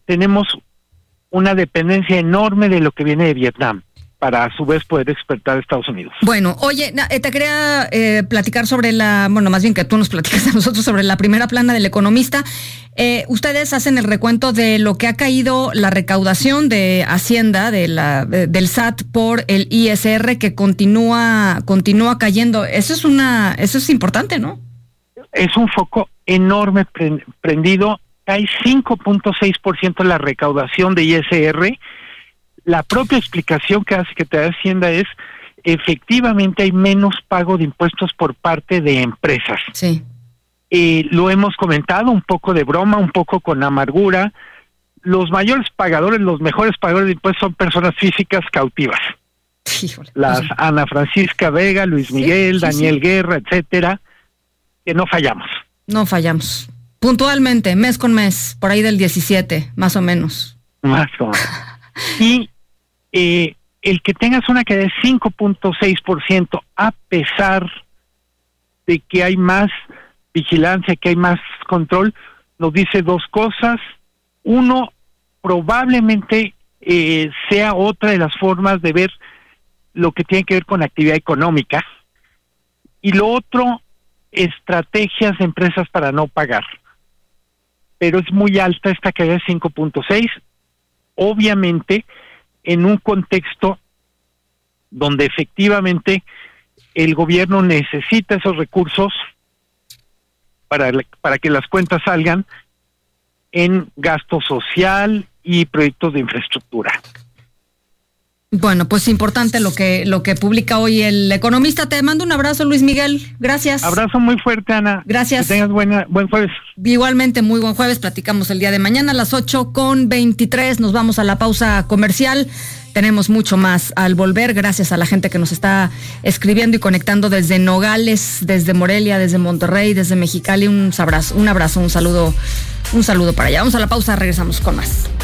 tenemos una dependencia enorme de lo que viene de Vietnam, para a su vez poder exportar a Estados Unidos. Bueno, oye, te quería platicar sobre más bien que tú nos platicas a nosotros sobre la primera plana del Economista. Ustedes hacen el recuento de lo que ha caído la recaudación de Hacienda, del SAT por el ISR, que continúa cayendo. Eso es importante, ¿no? Es un foco enorme prendido. Hay 5.6% de la recaudación de ISR. La propia explicación que hace Secretaría de Hacienda es, efectivamente hay menos pago de impuestos por parte de empresas. Sí. Lo hemos comentado un poco de broma, un poco con amargura. Los mejores pagadores de impuestos son personas físicas cautivas. Híjole, las sí. Ana Francisca Vega, Luis Miguel, Daniel Guerra, etcétera, que no fallamos. No fallamos. Puntualmente, mes con mes, por ahí del 17, más o menos. Más o menos. Y el que tengas una caída de 5.6%, a pesar de que hay más vigilancia, que hay más control, nos dice dos cosas. Uno, probablemente sea otra de las formas de ver lo que tiene que ver con actividad económica. Y lo otro, estrategias de empresas para no pagar. Pero es muy alta esta caída de 5.6%. Obviamente, en un contexto donde efectivamente el gobierno necesita esos recursos para que las cuentas salgan en gasto social y proyectos de infraestructura. Bueno, pues importante lo que publica hoy el Economista. Te mando un abrazo, Luis Miguel. Gracias. Abrazo muy fuerte, Ana. Gracias. Que tengas buen jueves. Igualmente, muy buen jueves. Platicamos el día de mañana a las 8:23. Nos vamos a la pausa comercial. Tenemos mucho más al volver. Gracias a la gente que nos está escribiendo y conectando desde Nogales, desde Morelia, desde Monterrey, desde Mexicali. Un abrazo, un saludo para allá. Vamos a la pausa, regresamos con más.